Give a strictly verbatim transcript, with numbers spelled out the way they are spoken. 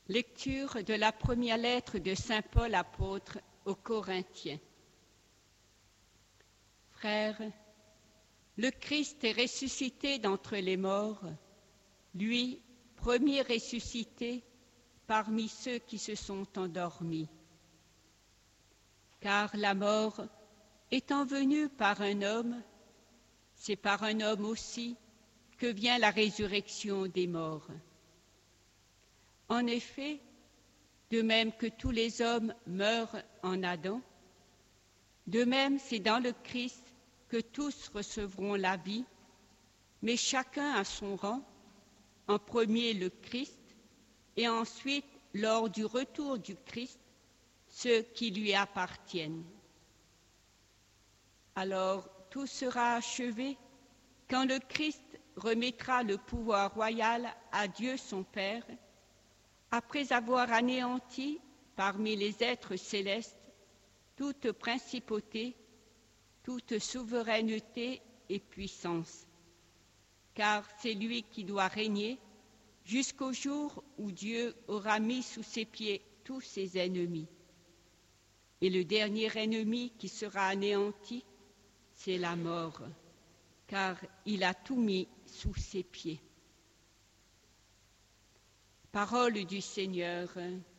Lecture de la première lettre de saint Paul apôtre aux Corinthiens. Frères, le Christ est ressuscité d'entre les morts, lui, premier ressuscité parmi ceux qui se sont endormis. Car la mort, étant venue par un homme, c'est par un homme aussi que vient la résurrection des morts. En effet, de même que tous les hommes meurent en Adam, de même c'est dans le Christ que tous recevront la vie, mais chacun à son rang, en premier le Christ, et ensuite, lors du retour du Christ, ceux qui lui appartiennent. Alors tout sera achevé quand le Christ remettra le pouvoir royal à Dieu son Père, après avoir anéanti parmi les êtres célestes toute principauté, toute souveraineté et puissance, car c'est lui qui doit régner jusqu'au jour où Dieu aura mis sous ses pieds tous ses ennemis. Et le dernier ennemi qui sera anéanti, c'est la mort, car il a tout mis sous ses pieds. Parole du Seigneur.